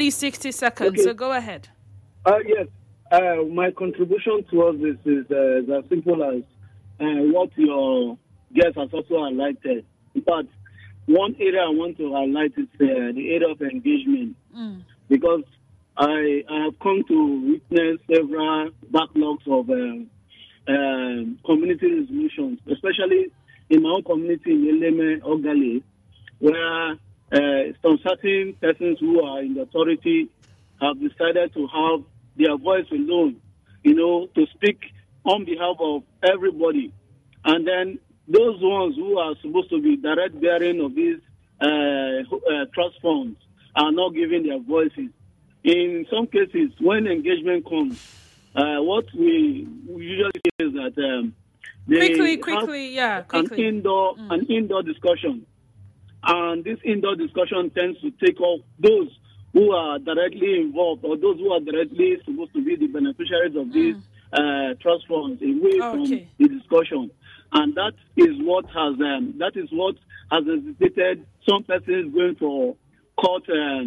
Please, 60 seconds. Okay. So go ahead. Yes. My contribution towards this is as simple as what your guest has also highlighted. In fact, one area I want to highlight is the area of engagement, because I have come to witness several backlogs of community resolutions, especially in my own community in Eleme, Ogale, where some certain persons who are in the authority have decided to have their voice alone, to speak on behalf of everybody. And then those ones who are supposed to be direct bearing of these trust funds are not giving their voices. In some cases, when engagement comes, what we usually say is that they Quickly. an indoor discussion, and this indoor discussion tends to take off those who are directly involved or those who are directly supposed to be the beneficiaries of these trust funds away from the discussion, and that is what has necessitated some persons going for court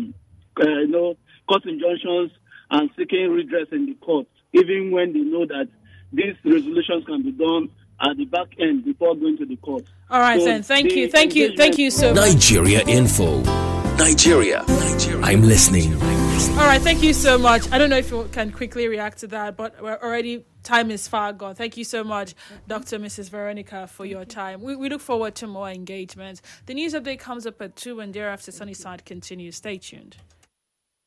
injunctions and seeking redress in the court, even when they know that these resolutions can be done at the back end before going to the court. All right, then. Thank you so much. Nigeria Info. Nigeria. I'm listening. All right, thank you so much. I don't know if you can quickly react to that, but time is far gone. Thank you so much, Dr. Mrs. Veronica, for your time. We look forward to more engagement. The news update comes up at 2, and thereafter Sunnyside continues. Stay tuned.